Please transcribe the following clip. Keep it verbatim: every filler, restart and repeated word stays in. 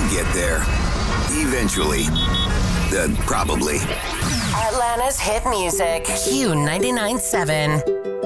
get there. Eventually. Uh, probably. Atlanta's hit music. Q ninety-nine point seven.